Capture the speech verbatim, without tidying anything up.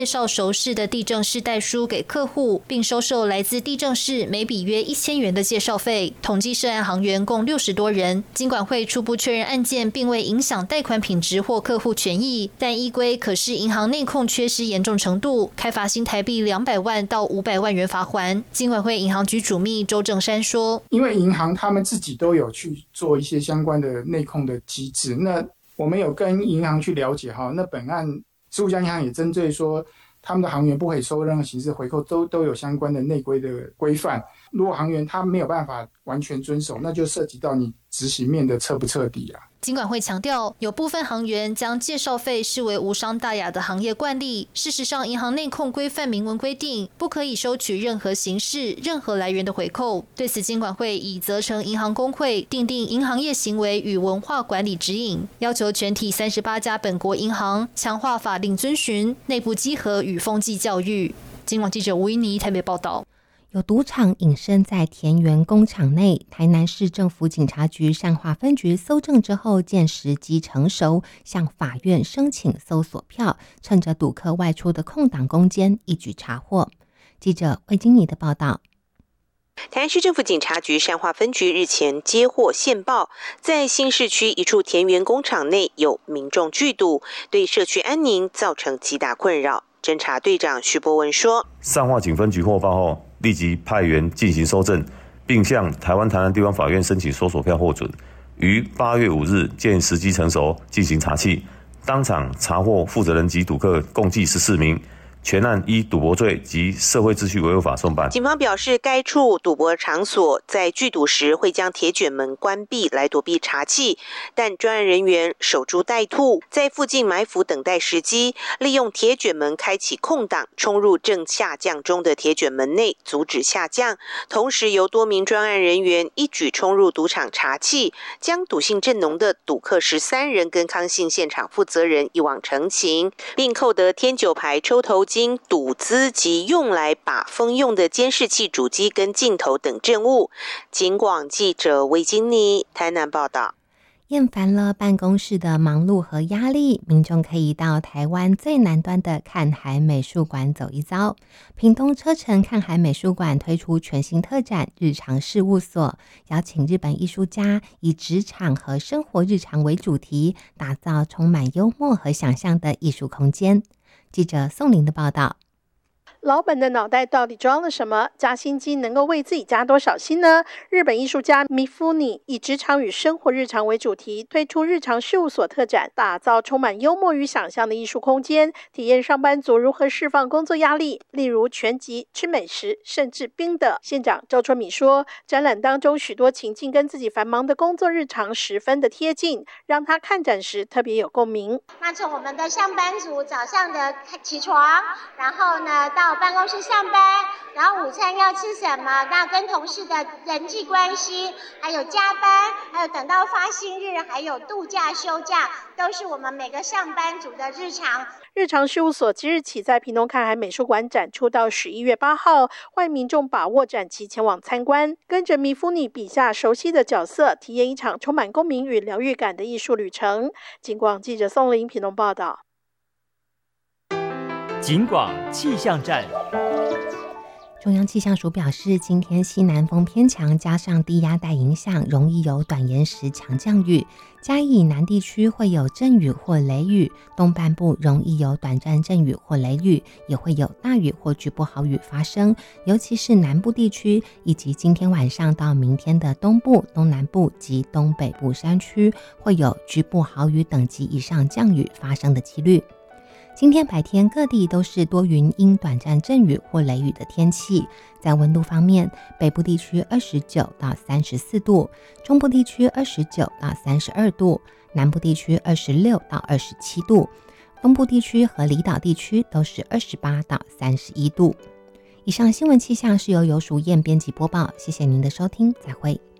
介绍熟识的地政士代书给客户，并收受来自地政士每笔约一千元的介绍费。统计涉案行员共六十多人。金管会初步确认案件并未影响贷款品质或客户权益，但依规可视银行内控缺失严重程度，开罚新台币两百万到五百万元罚锾。金管会银行局主秘周正山说：“ 因为银行他们自己都有去做一些相关的内控的机制，那我们有跟银行去了解哈，那本案。”事务家银行也针对说，他们的行员不可以收任何形式回扣，都都有相关的内规的规范。如果行员他没有办法完全遵守，那就涉及到你执行面的彻不彻底啊。 金管会强调，有部分行员将介绍费视为无伤大雅的行业惯例。事实上，银行内控规范明文规定，不可以收取任何形式、任何来源的回扣。对此，金管会已责成银行公会订定银行业行为与文化管理指引，要求全体三十八家本国银行强化法令遵循、内部稽核与风纪教育。金广记者吴依妮台北报道。 有赌场隐身在田园工厂内，台南市政府警察局善化分局搜证之后，见时机成熟，向法院申请搜索票，趁着赌客外出的空档攻坚，一举查获。记者魏金妮的报道。 台南市政府警察局善化分局日前接获线报，在新市区一处田园工厂内有民众聚赌，对社区安宁造成极大困扰。侦查队长徐博文说：“ 善化警分局获报后，立即派员进行搜证，并向台湾台南地方法院申请搜索票获准。于八月五日见时机成熟，进行查缉，当场查获负责人及赌客共计十四名。”全案依赌博罪及社会秩序维护法送办。 警方表示，该处赌博场所在聚赌时会将铁卷门关闭来躲避查缉，但专案人员守株待兔，在附近埋伏等待时机，利用铁卷门开启空档，冲入正下降中的铁卷门内，阻止下降。同时，由多名专案人员一举冲入赌场查缉，将赌性正浓的赌客十三人跟康姓现场负责人一网成擒，并扣得天九牌抽头金、赌资及用来把风用的监视器主机跟镜头等证物。警广记者魏金妮台南报道。 厌烦了办公室的忙碌和压力，民众可以到台湾最南端的看海美术馆走一遭。屏东车城看海美术馆推出全新特展日常事务所，邀请日本艺术家以职场和生活日常为主题，打造充满幽默和想象的艺术空间。记者宋玲的报道。 老板的脑袋到底装了什么？加薪金能够为自己加多少薪呢？日本艺术家米夫尼以职场与生活日常为主题，推出日常事务所特展，打造充满幽默与想象的艺术空间，体验上班族如何释放工作压力，例如拳击、吃美食，甚至冰的。县长周春米说，展览当中许多情境跟自己繁忙的工作日常十分的贴近，让他看展时特别有共鸣。 那从我们的上班族早上的起床，然后呢到办公室上班，然后午餐要吃什么，那跟同事的人际关系，还有加班，还有等到发薪日，还有度假休假，都是我们每个上班族的日常。 日常事务所即日起在屏东看海美术馆展出到十一月八号，欢迎民众把握展期前往参观，跟着米夫尼笔下熟悉的角色，体验一场充满共鸣与疗愈感的艺术旅程。警广记者宋玲屏东报道。 警广气象站。 中央气象署表示，今天西南风偏强，加上低压带影响，容易有短延时强降雨。嘉义以南地区会有阵雨或雷雨，东半部容易有短暂阵雨或雷雨，也会有大雨或局部豪雨发生，尤其是南部地区以及今天晚上到明天的东部、东南部及东北部山区，会有局部豪雨等级以上降雨发生的几率。今天白天各地都是多云因短暂阵雨或雷雨的天气。在温度方面，北部地区二十九到三十四度，中部地区二十九到三十二度，南部地区二十六到二十七度，东部地区和离岛地区都是二十八到三十一度。以上新闻气象是由游淑燕编辑播报，谢谢您的收听，再会。